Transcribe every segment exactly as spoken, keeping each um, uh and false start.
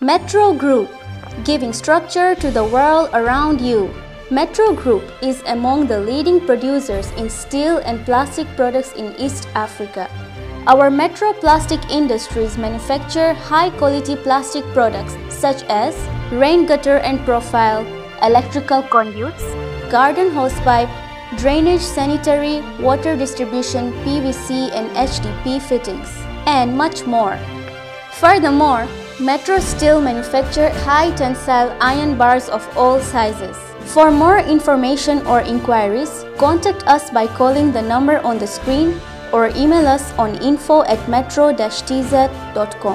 Metro Group, giving structure to the world around you. Metro Group is among the leading producers in steel and plastic products in East Africa. Our Metro Plastic Industries manufacture high-quality plastic products such as rain gutter and profile, electrical conduits, garden hosepipe, drainage, sanitary, water distribution, P V C and H D P fittings, and much more. Furthermore, Metro Steel manufacture high-tensile iron bars of all sizes. For more information or inquiries, contact us by calling the number on the screen or email us on info at metro dash t z dot com.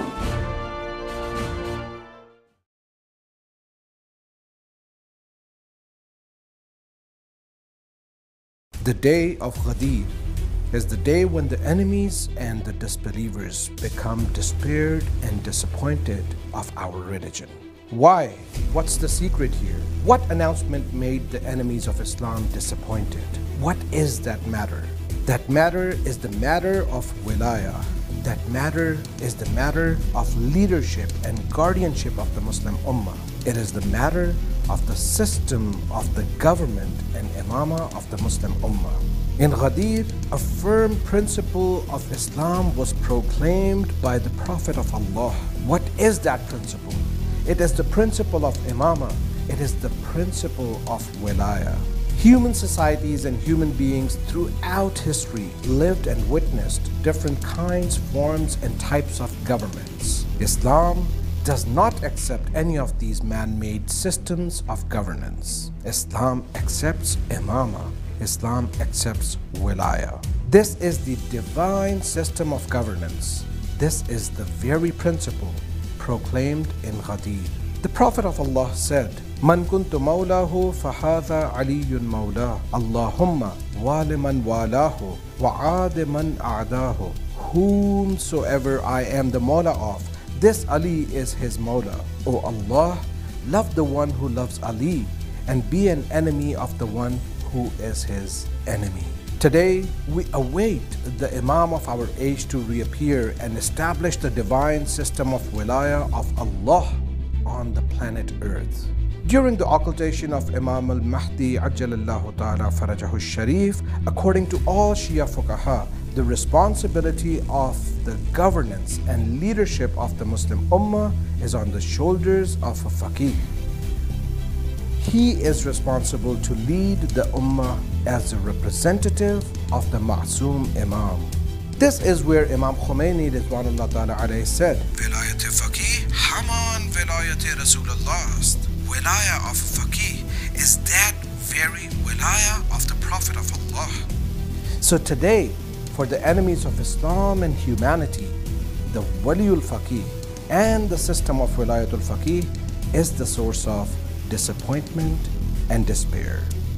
The day of Ghadir is the day when the enemies and the disbelievers become despaired and disappointed of our religion. Why? What's the secret here? What announcement made the enemies of Islam disappointed? What is that matter? That matter is the matter of wilayah. That matter is the matter of leadership and guardianship of the Muslim Ummah. It is the matter of the system of the government and imamah of the Muslim Ummah. In Ghadir, a firm principle of Islam was proclaimed by the Prophet of Allah. What is that principle? It is the principle of imamah. It is the principle of wilayah. Human societies and human beings throughout history lived and witnessed different kinds, forms, and types of governments. Islam does not accept any of these man-made systems of governance. Islam accepts imamah. Islam accepts wilayah. This is the divine system of governance. This is the very principle proclaimed in Ghadir. The Prophet of Allah said, Man kuntu mawlahu fahadha aliyun mawlah. Allahumma waliman walahu wa'ade man a'dahu. Whomsoever I am the mawla of, this Ali is his mawla. O Allah, love the one who loves Ali and be an enemy of the one who is his enemy. Today, we await the Imam of our age to reappear and establish the divine system of wilayah of Allah on the planet Earth. During the occultation of Imam al-Mahdi Ajjalallahu Ta'ala Farajahu Sharif, according to all Shia Fuqaha, the responsibility of the governance and leadership of the Muslim Ummah is on the shoulders of a faqih. He is responsible to lead the Ummah as a representative of the Ma'soom Imam. This is where Imam Khomeini Ridwanullah Ta'ala alayhi said, Vilayat faqih haman vilayat Rasulullah. Wilayah of faqih is that very wilayah of the Prophet of Allah. So today, for the enemies of Islam and humanity, the Waliul Faqih and the system of Wilayatul Faqih is the source of disappointment and despair.